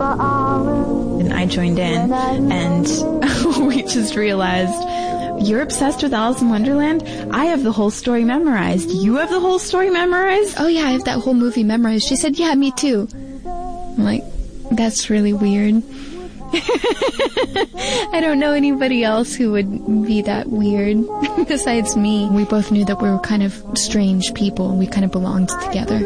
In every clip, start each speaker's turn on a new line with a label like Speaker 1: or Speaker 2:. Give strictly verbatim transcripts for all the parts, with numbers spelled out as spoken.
Speaker 1: And I joined in, and we just realized, you're obsessed with Alice in Wonderland? I have the whole story memorized. You have the whole story memorized?
Speaker 2: Oh yeah, I have that whole movie memorized. She said, yeah, me too. I'm like, that's really weird. I don't know anybody else who would be that weird besides me. We both knew that we were kind of strange people, and we kind of belonged together.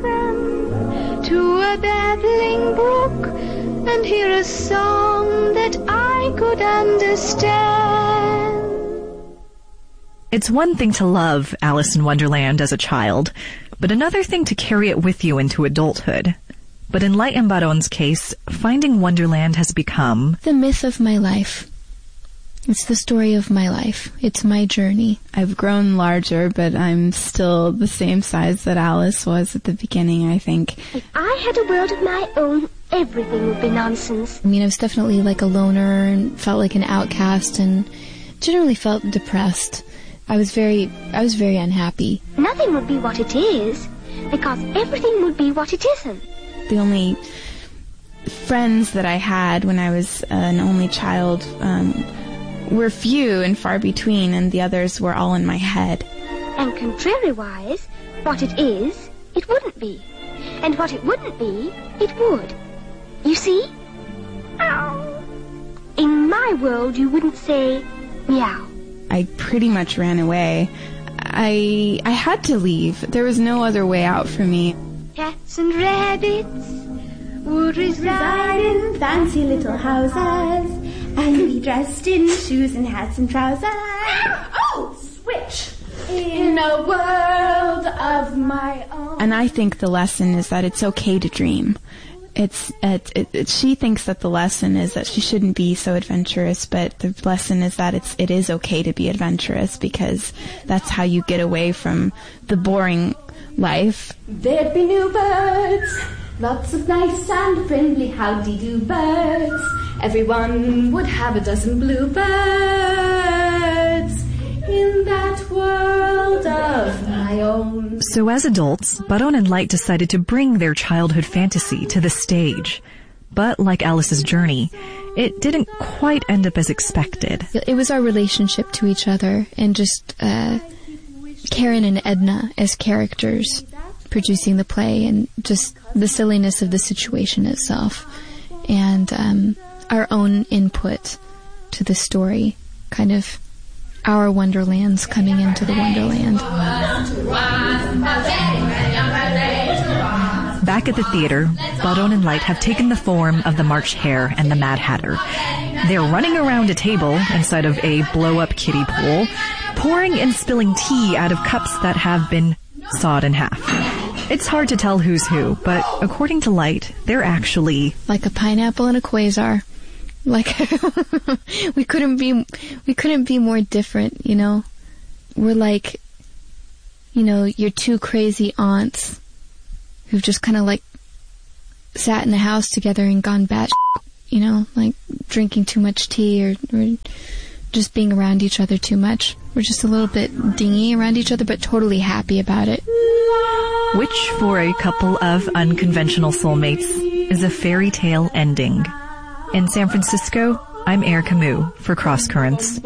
Speaker 3: To a babbling brook and hear a song that I could understand.
Speaker 4: It's one thing to love Alice in Wonderland as a child, but another thing to carry it with you into adulthood. But in Light and Baron's case, finding Wonderland has become
Speaker 2: the myth of my life. It's the story of my life. It's my journey.
Speaker 1: I've grown larger, but I'm still the same size that Alice was at the beginning, I think.
Speaker 5: If I had a world of my own, everything would be nonsense.
Speaker 2: I mean, I was definitely like a loner and felt like an outcast and generally felt depressed. I was very, I was very unhappy.
Speaker 5: Nothing would be what it is, because everything would be what it isn't.
Speaker 1: The only friends that I had when I was an only child um, were few and far between, and the others were all in my head.
Speaker 5: And contrariwise, what it is, it wouldn't be. And what it wouldn't be, it would. You see? Ow. In my world, you wouldn't say meow.
Speaker 1: I pretty much ran away. I I had to leave. There was no other way out for me.
Speaker 3: Cats and rabbits would reside in fancy little houses and be dressed in shoes and hats and trousers. Oh, switch! In a world of my own.
Speaker 1: And I think the lesson is that it's okay to dream. It's it, it, it, she thinks that the lesson is that she shouldn't be so adventurous, but the lesson is that it's it is okay to be adventurous, because that's how you get away from the boring life.
Speaker 3: There'd be new birds, lots of nice and friendly howdy-do birds. Everyone would have a dozen blue birds in that world of my own.
Speaker 4: So as adults, Baron and Light decided to bring their childhood fantasy to the stage. But like Alice's journey, it didn't quite end up as expected.
Speaker 2: It was our relationship to each other, and just uh, Karen and Edna as characters producing the play, and just the silliness of the situation itself, and um, our own input to the story, kind of our Wonderlands coming into the Wonderland.
Speaker 4: Back at the theater, Baron and Light have taken the form of the March Hare and the Mad Hatter. They're running around a table inside of a blow-up kiddie pool, pouring and spilling tea out of cups that have been sawed in half. It's hard to tell who's who, but according to Light, they're actually
Speaker 2: like a pineapple and a quasar. Like we couldn't be we couldn't be more different, you know. We're like, you know, your two crazy aunts who've just kind of like sat in the house together and gone batshit, you know, like drinking too much tea or, or just being around each other too much. We're just a little bit dingy around each other, but totally happy about it.
Speaker 4: Which, for a couple of unconventional soulmates, is a fairy tale ending. In San Francisco, I'm Erica Moo for Cross Currents.